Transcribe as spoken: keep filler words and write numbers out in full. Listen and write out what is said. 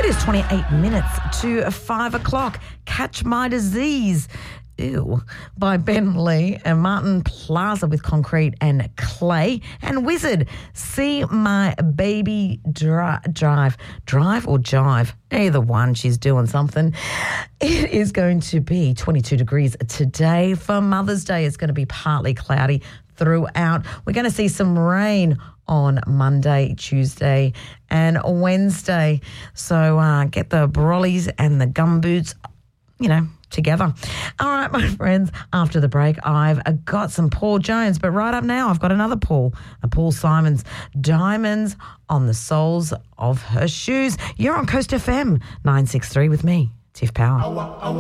is twenty-eight minutes to five o'clock. Catch My Disease. Ew, by Ben Lee and Martin Plaza with Concrete and Clay, and Wizard, See My Baby Dri- Drive. Drive or Jive? Either one, she's doing something. It is going to be twenty-two degrees today. For Mother's Day, it's going to be partly cloudy throughout. We're going to see some rain on Monday, Tuesday and Wednesday. So uh, get the brollies and the gumboots, you know, together. All right, my friends, after the break, I've got some Paul Jones, but right up now, I've got another Paul, a Paul Simons, Diamonds on the Soles of Her Shoes. You're on Coast F M nine six three with me, Tiff Power.